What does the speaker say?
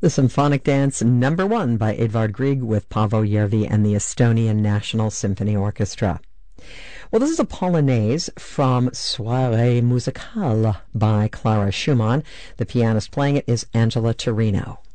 the Symphonic Dance #1 by Edvard Grieg with Paavo Järvi and the Estonian National Symphony Orchestra. Well, this is a Polonaise from Soirée Musicale by Clara Schumann. The pianist playing it is Angela Torino.